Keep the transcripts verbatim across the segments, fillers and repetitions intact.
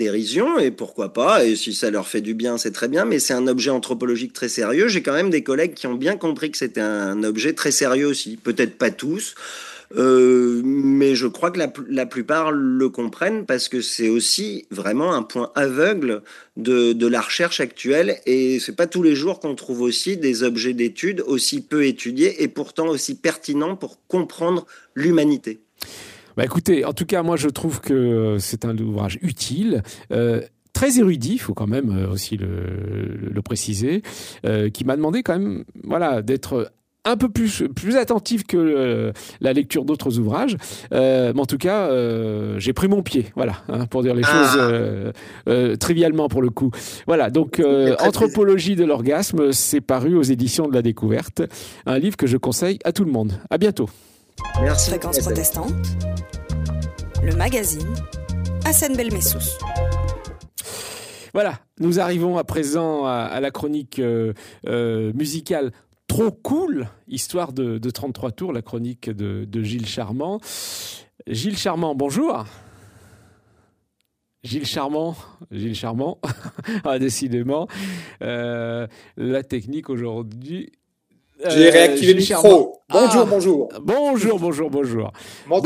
dérision, et pourquoi pas, et si ça leur fait du bien, c'est très bien, mais c'est un objet anthropologique très sérieux. J'ai quand même des collègues qui ont bien compris que c'était un objet très sérieux aussi. Peut-être pas tous, euh, mais je crois que la, la plupart le comprennent parce que c'est aussi vraiment un point aveugle de, de la recherche actuelle, et c'est pas tous les jours qu'on trouve aussi des objets d'étude aussi peu étudiés et pourtant aussi pertinents pour comprendre l'humanité. Bah écoutez, en tout cas, moi je trouve que c'est un ouvrage utile, euh, très érudit, il faut quand même aussi le, le préciser, euh, qui m'a demandé quand même, voilà, d'être un peu plus plus attentif que euh, la lecture d'autres ouvrages, euh, mais en tout cas, euh, j'ai pris mon pied, voilà, hein, pour dire les ah. choses euh, euh, trivialement pour le coup. Voilà, donc euh, Anthropologie de l'orgasme, c'est paru aux éditions de la Découverte, un livre que je conseille à tout le monde. À bientôt. Merci. Fréquence protestante, le magazine Hassan Belmessous. Voilà, nous arrivons à présent à, à la chronique euh, euh, musicale Trop cool, histoire de, de trente-trois tours, la chronique de, de Gilles Charmant. Gilles Charmant, bonjour. Gilles Charmant, Gilles Charmant, ah, décidément, euh, la technique aujourd'hui... J'ai euh, réactivé le micro. Bonjour, ah, bonjour. Bonjour, bonjour, bonjour. M'entendez-vous ?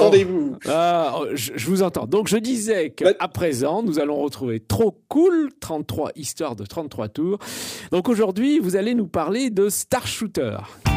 Bon, euh, je, je vous entends. Donc, je disais qu'à ouais. présent, nous allons retrouver Trop cool, trente-trois histoires de trente-trois tours. Donc, aujourd'hui, vous allez nous parler de Star Shooter.